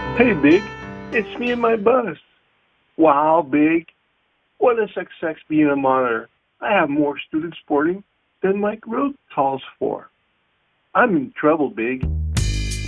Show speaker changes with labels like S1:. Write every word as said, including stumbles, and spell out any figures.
S1: Hey, Big, it's me and my bus. Wow, Big, what a success being a monitor. I have more students sporting than my growth calls for. I'm in trouble, Big.